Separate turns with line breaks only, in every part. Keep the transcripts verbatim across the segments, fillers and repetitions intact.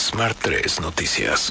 Smart tres Noticias.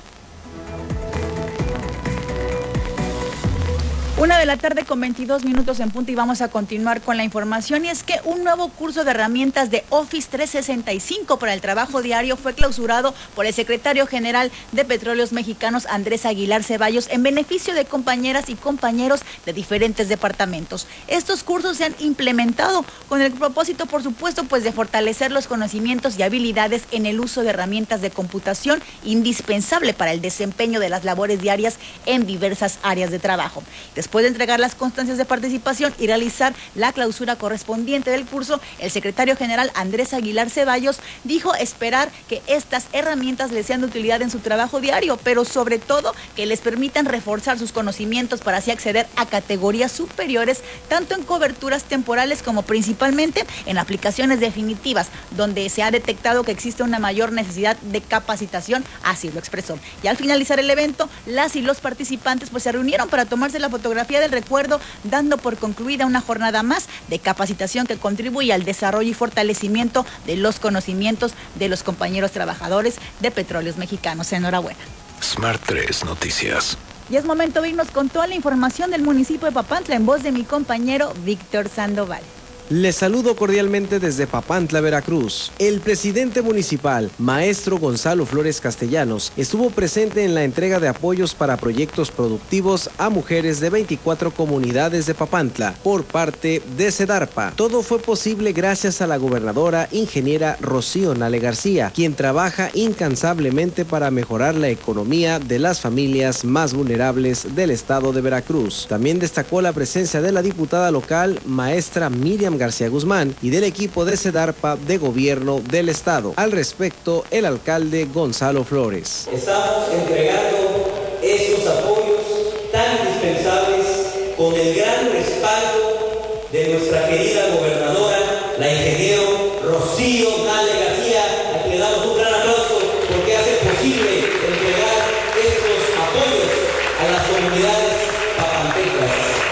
Una de la tarde con veintidós minutos en punto y vamos a continuar con la información. Y es que un nuevo curso de herramientas de Office trescientos sesenta y cinco para el trabajo diario fue clausurado por el secretario general de Petróleos Mexicanos, Andrés Aguilar Ceballos, en beneficio de compañeras y compañeros de diferentes departamentos. Estos cursos se han implementado con el propósito, por supuesto, pues de fortalecer los conocimientos y habilidades en el uso de herramientas de computación indispensable para el desempeño de las labores diarias en diversas áreas de trabajo. Después de entregar las constancias de participación y realizar la clausura correspondiente del curso, el secretario general Andrés Aguilar Ceballos dijo esperar que estas herramientas les sean de utilidad en su trabajo diario, pero sobre todo que les permitan reforzar sus conocimientos para así acceder a categorías superiores, tanto en coberturas temporales como principalmente en aplicaciones definitivas, donde se ha detectado que existe una mayor necesidad de capacitación, así lo expresó. Y al finalizar el evento, las y los participantes pues se reunieron para tomarse la fotografía del recuerdo, dando por concluida una jornada más de capacitación que contribuye al desarrollo y fortalecimiento de los conocimientos de los compañeros trabajadores de Petróleos Mexicanos. Enhorabuena.
Smart tres Noticias.
Y es momento de irnos con toda la información del municipio de Papantla en voz de mi compañero Víctor Sandoval.
Les saludo cordialmente desde Papantla, Veracruz. El presidente municipal, maestro Gonzalo Flores Castellanos, estuvo presente en la entrega de apoyos para proyectos productivos a mujeres de veinticuatro comunidades de Papantla por parte de Sedarpa. Todo fue posible gracias a la gobernadora ingeniera Rocío Nale García, quien trabaja incansablemente para mejorar la economía de las familias más vulnerables del estado de Veracruz. También destacó la presencia de la diputada local, maestra Miriam García Guzmán, y del equipo de Sedarpa de gobierno del estado. Al respecto, el alcalde Gonzalo Flores.
Estamos entregando estos apoyos tan indispensables con el gran respaldo de nuestra querida gobernadora, la ingeniero Rocío Nale García, a quien le damos un gran aplauso porque hace posible entregar estos apoyos a las comunidades papantecas.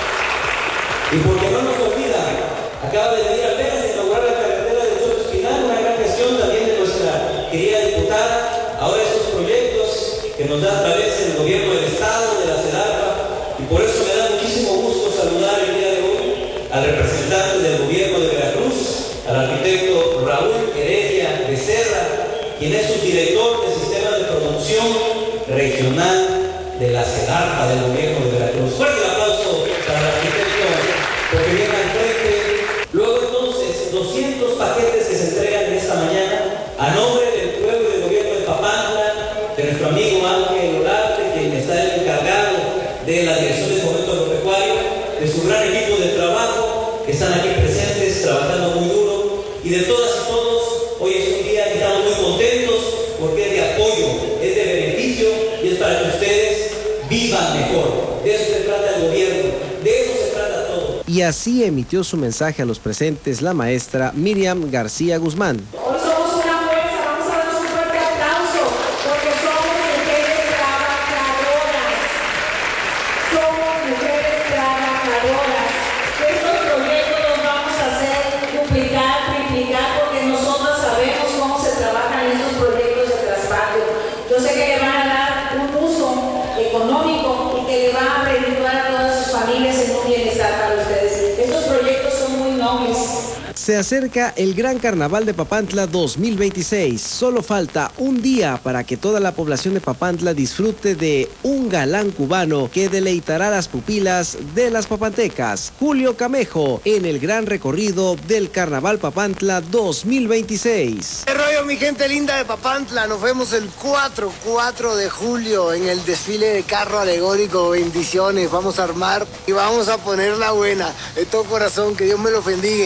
Y porque no nos olvida, acaba de venir apenas a inaugurar la carretera de Soto Espinal, una gran gestión también de nuestra querida diputada. Ahora estos proyectos que nos da a través del gobierno del estado, de la Sedarpa, y por eso me da muchísimo gusto saludar el día de hoy al representante del gobierno de Veracruz, al arquitecto Raúl Heredia Becerra, quien es subdirector del sistema de producción regional de la Sedarpa del gobierno de Veracruz. Fuerte el aplauso para el arquitecto porque viene al frente. Luego entonces, doscientos paquetes que se entregan en esta mañana a nombre del pueblo y del gobierno de Papantla, de nuestro amigo Ángel Olarte, quien está el encargado de la Dirección de Fomento Agropecuario, de su gran equipo de trabajo, que están aquí presentes, trabajando muy duro, y de todas y todos. Hoy es un día que estamos muy contentos porque es de apoyo, es de beneficio y es para que ustedes vivan mejor. De eso se trata el gobierno, de eso se trata todo.
Y así emitió su mensaje a los presentes la maestra Miriam García Guzmán.
Hoy somos una fuerza, vamos a darnos un fuerte aplauso, porque somos mujeres trabajadoras. Somos mujeres trabajadoras. Estos proyectos los vamos a hacer duplicar, triplicar, porque nosotros sabemos cómo se trabajan estos proyectos de traspatio. Yo sé que le van a dar un uso económico y que le van a redituar a todas sus familias en un bienestar para ustedes. Estos proyectos son muy nobles.
Se acerca el Gran Carnaval de Papantla dos mil veintiséis. Solo falta un día para que toda la población de Papantla disfrute de un galán cubano que deleitará las pupilas de las papantecas. Julio Camejo en el gran recorrido del Carnaval Papantla dos mil veintiséis.
¿Qué rollo, mi gente linda de Papantla? Nos vemos el cuatro de julio en el desfile de carro alegórico. Bendiciones, vamos a armar y vamos a poner la buena. De todo corazón, que Dios me lo bendiga.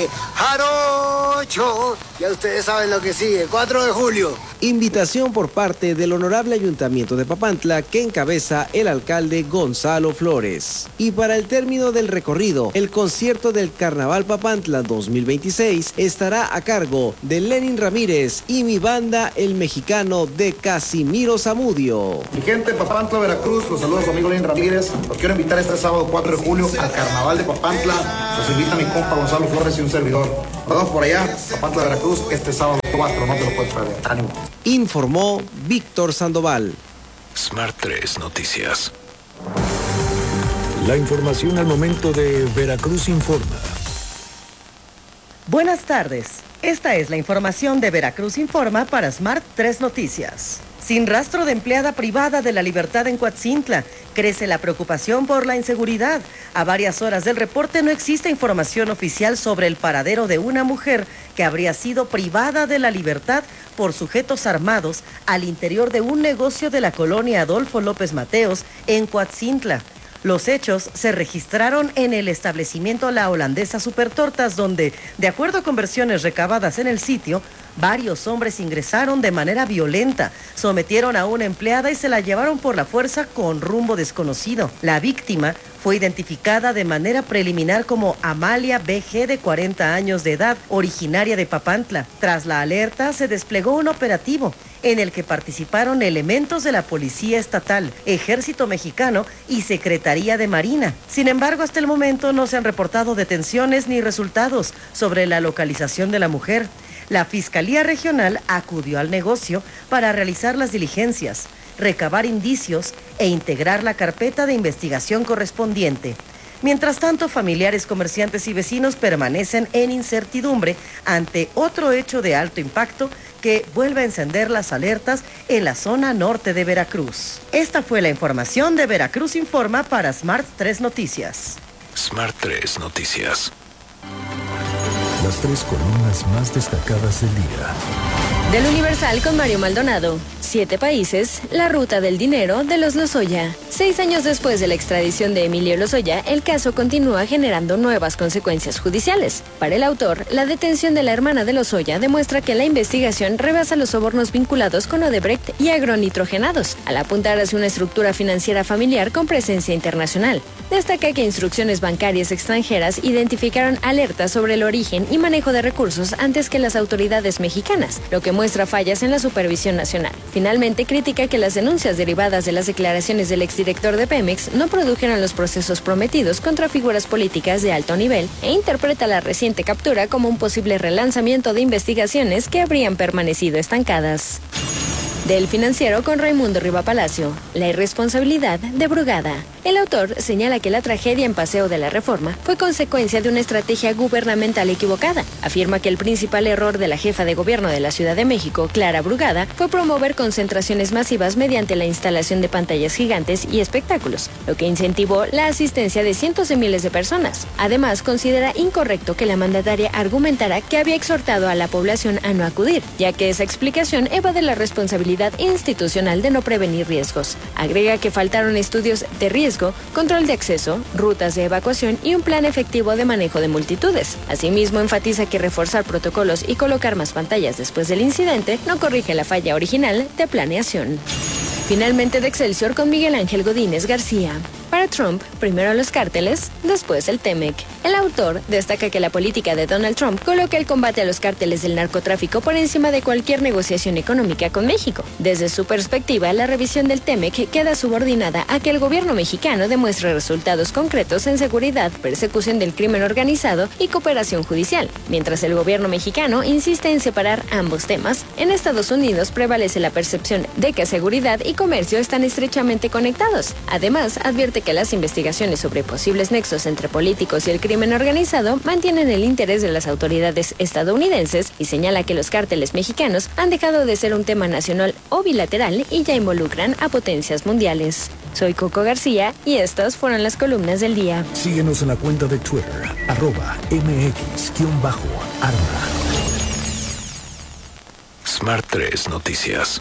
Jarocho, ya ustedes saben lo que sigue, cuatro de julio.
Invitación por parte del Honorable Ayuntamiento de Papantla que encabeza el alcalde Gonzalo Flores. Y para el término del recorrido, el concierto del Carnaval Papantla dos mil veintiséis estará a cargo de Lenin Ramírez y mi banda El Mexicano de Casimiro Zamudio.
Mi gente de Papantla, Veracruz, los saludos a su amigo Lenin Ramírez. Los quiero invitar este sábado cuatro de julio al Carnaval de Papantla. Los invita mi compa Gonzalo Flores y un servidor. Nos vemos por allá, Papantla, Veracruz, este sábado. cuatro, no te lo puedes perder. Ánimo.
Informó Víctor Sandoval.
Smart tres Noticias.
La información al momento de Veracruz Informa.
Buenas tardes. Esta es la información de Veracruz Informa para Smart tres Noticias. Sin rastro de empleada privada de la libertad en Coatzintla, crece la preocupación por la inseguridad. A varias horas del reporte no existe información oficial sobre el paradero de una mujer que habría sido privada de la libertad por sujetos armados al interior de un negocio de la colonia Adolfo López Mateos en Coatzintla. Los hechos se registraron en el establecimiento La Holandesa Supertortas, donde, de acuerdo con versiones recabadas en el sitio, varios hombres ingresaron de manera violenta, sometieron a una empleada y se la llevaron por la fuerza con rumbo desconocido. La víctima fue identificada de manera preliminar como Amalia B G, de cuarenta años de edad, originaria de Papantla. Tras la alerta, se desplegó un operativo en el que participaron elementos de la Policía Estatal, Ejército Mexicano y Secretaría de Marina. Sin embargo, hasta el momento no se han reportado detenciones ni resultados sobre la localización de la mujer. La Fiscalía Regional acudió al negocio para realizar las diligencias, recabar indicios e integrar la carpeta de investigación correspondiente. Mientras tanto, familiares, comerciantes y vecinos permanecen en incertidumbre ante otro hecho de alto impacto que vuelve a encender las alertas en la zona norte de Veracruz. Esta fue la información de Veracruz Informa para Smart tres Noticias.
Smart tres Noticias.
Las tres columnas más destacadas del día.
Del Universal con Mario Maldonado. Siete países, la ruta del dinero de los Lozoya. Seis años después de la extradición de Emilio Lozoya, el caso continúa generando nuevas consecuencias judiciales. Para el autor, la detención de la hermana de Lozoya demuestra que la investigación rebasa los sobornos vinculados con Odebrecht y agronitrogenados, al apuntar hacia una estructura financiera familiar con presencia internacional. Destaca que instrucciones bancarias extranjeras identificaron alertas sobre el origen y manejo de recursos antes que las autoridades mexicanas, lo que muestra fallas en la supervisión nacional. Finalmente, critica que las denuncias derivadas de las declaraciones del exdirector de Pemex no produjeron los procesos prometidos contra figuras políticas de alto nivel e interpreta la reciente captura como un posible relanzamiento de investigaciones que habrían permanecido estancadas. Del Financiero con Raimundo Riva Palacio, la irresponsabilidad de Brugada. El autor señala que la tragedia en Paseo de la Reforma fue consecuencia de una estrategia gubernamental equivocada. Afirma que el principal error de la jefa de gobierno de la Ciudad de México, Clara Brugada, fue promover concentraciones masivas mediante la instalación de pantallas gigantes y espectáculos, lo que incentivó la asistencia de cientos de miles de personas. Además, considera incorrecto que la mandataria argumentara que había exhortado a la población a no acudir, ya que esa explicación evade la responsabilidad institucional de no prevenir riesgos. Agrega que faltaron estudios de riesgo, control de acceso, rutas de evacuación y un plan efectivo de manejo de multitudes. Asimismo, enfatiza que reforzar protocolos y colocar más pantallas después del incidente no corrige la falla original de planeación. Finalmente, de Excelsior con Miguel Ángel Godínez García. Para Trump, primero los cárteles, después el Temec. El autor destaca que la política de Donald Trump coloca el combate a los cárteles del narcotráfico por encima de cualquier negociación económica con México. Desde su perspectiva, la revisión del Temec queda subordinada a que el gobierno mexicano demuestre resultados concretos en seguridad, persecución del crimen organizado y cooperación judicial. Mientras el gobierno mexicano insiste en separar ambos temas, en Estados Unidos prevalece la percepción de que seguridad y comercio están estrechamente conectados. Además, advierte que las investigaciones sobre posibles nexos entre políticos y el crimen organizado mantienen el interés de las autoridades estadounidenses y señala que los cárteles mexicanos han dejado de ser un tema nacional o bilateral y ya involucran a potencias mundiales. Soy Coco García y estas fueron las columnas del día.
Síguenos en la cuenta de Twitter, arroba M X Arma.
Smart tres Noticias.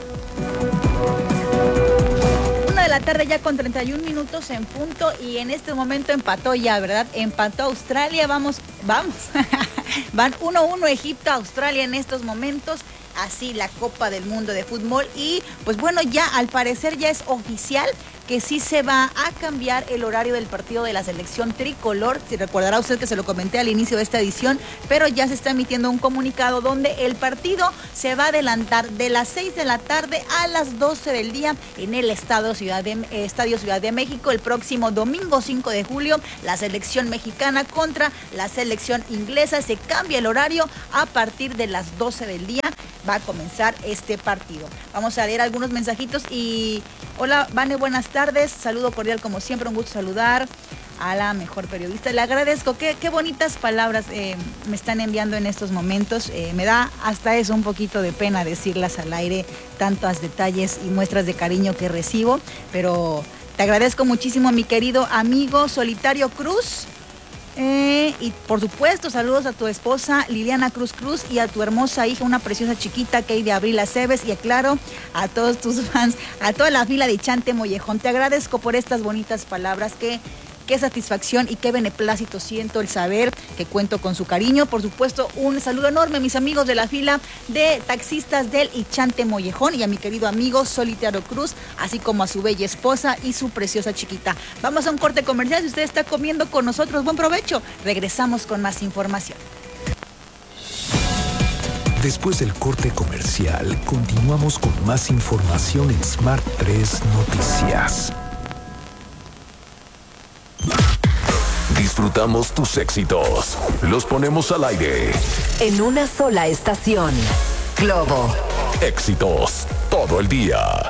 La tarde ya con treinta y un minutos en punto y en este momento empató ya, ¿verdad? Empató Australia, vamos, vamos. Van uno uno Egipto, Australia en estos momentos, así la Copa del Mundo de Fútbol y pues bueno, ya al parecer ya es oficial, que sí se va a cambiar el horario del partido de la selección tricolor. Si recordará usted que se lo comenté al inicio de esta edición, pero ya se está emitiendo un comunicado donde el partido se va a adelantar de las seis de la tarde a las doce del día en el Estadio Ciudad de, eh, Estadio Ciudad de México el próximo domingo cinco de julio. La selección mexicana contra la selección inglesa. Se cambia el horario a partir de las doce del día. Va a comenzar este partido. Vamos a leer algunos mensajitos y hola, Vane, buenas tardes. Saludo cordial como siempre, un gusto saludar a la mejor periodista. Le agradezco, qué, qué bonitas palabras eh, me están enviando en estos momentos. Eh, me da hasta eso un poquito de pena decirlas al aire, tantos detalles y muestras de cariño que recibo, pero te agradezco muchísimo, mi querido amigo Solitario Cruz. Eh, y por supuesto, saludos a tu esposa Liliana Cruz Cruz y a tu hermosa hija, una preciosa chiquita, Keidy Abril Aceves, y aclaro a todos tus fans, a toda la fila de Ichante Mollejón. Te agradezco por estas bonitas palabras, que qué satisfacción y qué beneplácito siento el saber que cuento con su cariño. Por supuesto, un saludo enorme a mis amigos de la fila de taxistas del Ichante Mollejón y a mi querido amigo Solitario Cruz, así como a su bella esposa y su preciosa chiquita. Vamos a un corte comercial. Si usted está comiendo con nosotros, buen provecho. Regresamos con más información.
Después del corte comercial, continuamos con más información en Smart tres Noticias.
Disfrutamos tus éxitos. Los ponemos al aire.
En una sola estación. Globo.
Éxitos todo el día.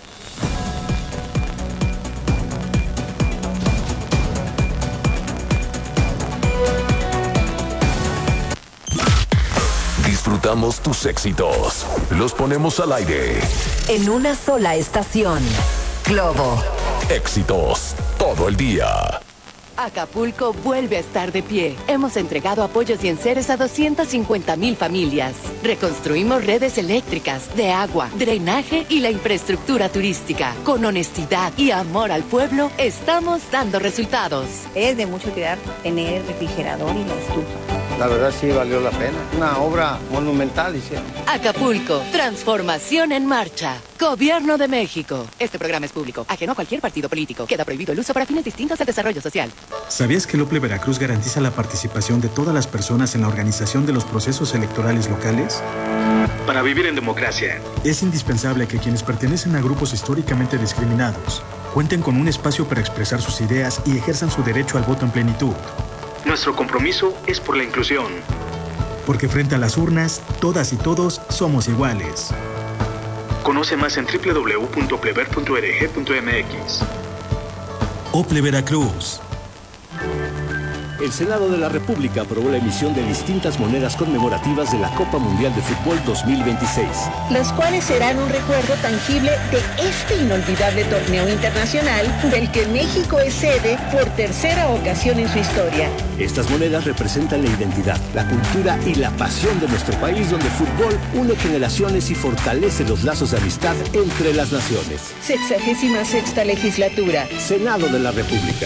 Disfrutamos tus éxitos. Los ponemos al aire.
En una sola estación. Globo.
Éxitos todo el día.
Acapulco vuelve a estar de pie. Hemos entregado apoyos y enseres a doscientas cincuenta mil familias. Reconstruimos redes eléctricas, de agua, drenaje y la infraestructura turística. Con honestidad y amor al pueblo, estamos dando resultados.
Es de mucha utilidad tener el refrigerador y la estufa.
La verdad sí valió la pena. Una obra monumental hicieron.
Acapulco, transformación en marcha. Gobierno de México. Este programa es público, ajeno a cualquier partido político. Queda prohibido el uso para fines distintos del desarrollo social.
¿Sabías que el OPLE Veracruz garantiza la participación de todas las personas en la organización de los procesos electorales locales? Para vivir en democracia, es indispensable que quienes pertenecen a grupos históricamente discriminados cuenten con un espacio para expresar sus ideas y ejerzan su derecho al voto en plenitud. Nuestro compromiso es por la inclusión. Porque frente a las urnas, todas y todos somos iguales. Conoce más en doble u doble u doble u punto oplever punto org punto m x. OPLE Veracruz.
El Senado de la República aprobó la emisión de distintas monedas conmemorativas de la Copa Mundial de Fútbol dos mil veintiséis.
Las cuales serán un recuerdo tangible de este inolvidable torneo internacional del que México es sede por tercera ocasión en su historia.
Estas monedas representan la identidad, la cultura y la pasión de nuestro país, donde el fútbol une generaciones y fortalece los lazos de amistad entre las naciones.
Sexagésima sexta legislatura.
Senado de la República.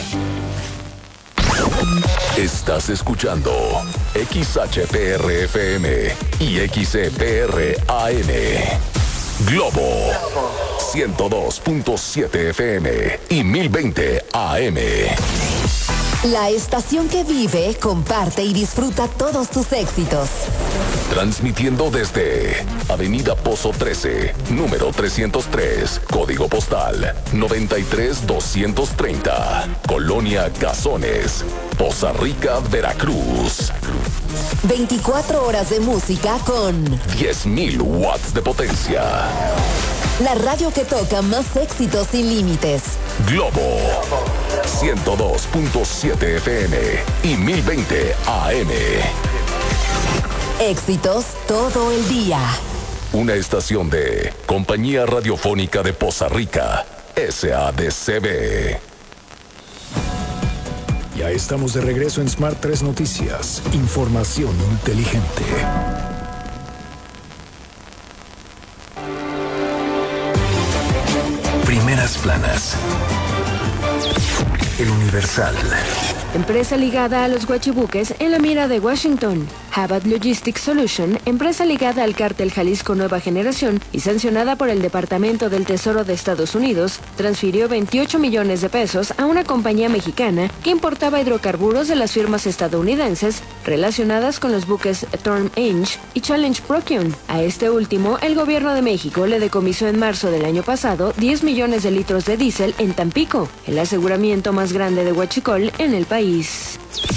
Estás escuchando X H P R F M y X E P R A M. Globo ciento dos punto siete F M y mil veinte A M.
La estación que vive, comparte y disfruta todos tus éxitos.
Transmitiendo desde Avenida Pozo trece, número trescientos tres, código postal noventa y tres doscientos treinta, Colonia Cazones, Poza Rica, Veracruz.
veinticuatro horas de música con
diez mil watts de potencia.
La radio que toca más éxitos sin límites.
Globo ciento dos punto siete F M y mil veinte A M.
Éxitos todo el día.
Una estación de Compañía Radiofónica de Poza Rica, S A D C B.
Ya estamos de regreso en Smart tres Noticias. Información inteligente. Primeras planas. El Universal.
Empresa ligada a los guachibuques en la mira de Washington. Habat Logistics Solution, empresa ligada al cártel Jalisco Nueva Generación y sancionada por el Departamento del Tesoro de Estados Unidos, transfirió veintiocho millones de pesos a una compañía mexicana que importaba hidrocarburos de las firmas estadounidenses relacionadas con los buques Storm Inch y Challenge Procune. A este último, el gobierno de México le decomisó en marzo del año pasado diez millones de litros de diésel en Tampico, el aseguramiento más grande de huachicol en el país.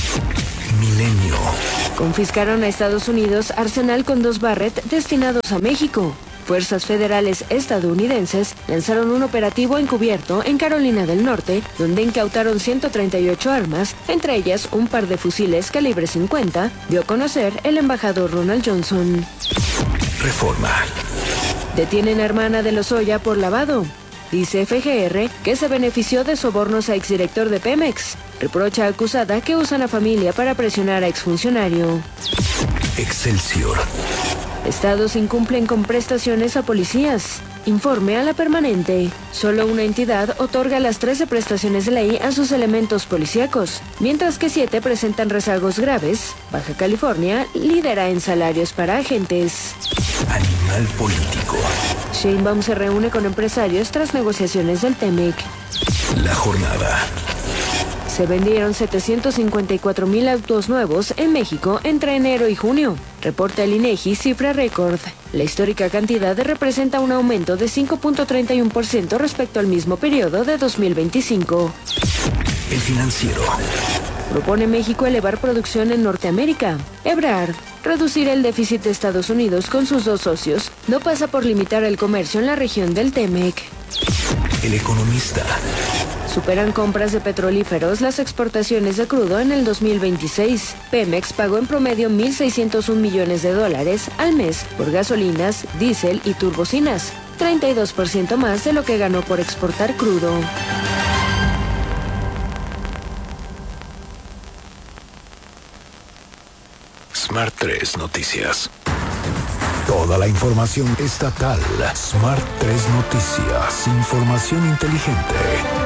Milenio.
Confiscaron a Estados Unidos arsenal con dos Barrett destinados a México. Fuerzas federales estadounidenses lanzaron un operativo encubierto en Carolina del Norte, donde incautaron ciento treinta y ocho armas, entre ellas un par de fusiles calibre cincuenta, dio a conocer el embajador Ronald Johnson.
Reforma.
Detienen a hermana de Lozoya por lavado. Dice F G R que se benefició de sobornos a exdirector de Pemex. Reprocha a acusada que usan a familia para presionar a exfuncionario.
Excelsior.
Estados incumplen con prestaciones a policías. Informe a la permanente. Solo una entidad otorga las trece prestaciones de ley a sus elementos policíacos, mientras que siete presentan rezagos graves. Baja California lidera en salarios para agentes.
Animal político.
Sheinbaum se reúne con empresarios tras negociaciones del Temec.
La jornada.
Se vendieron setecientos cincuenta y cuatro mil autos nuevos en México entre enero y junio. Reporta el INEGI cifra récord. La histórica cantidad representa un aumento de cinco punto treinta y uno por ciento respecto al mismo periodo de dos mil veinticinco.
El Financiero.
Propone México elevar producción en Norteamérica. Ebrard. Reducir el déficit de Estados Unidos con sus dos socios no pasa por limitar el comercio en la región del Temec.
El Economista.
Superan compras de petrolíferos las exportaciones de crudo en el dos mil veintiséis. Pemex pagó en promedio mil seiscientos un millones de dólares al mes por gasolinas, diésel y turbocinas, treinta y dos por ciento más de lo que ganó por exportar crudo.
Smart tres Noticias.
Toda la información estatal. Smart tres Noticias. Información inteligente.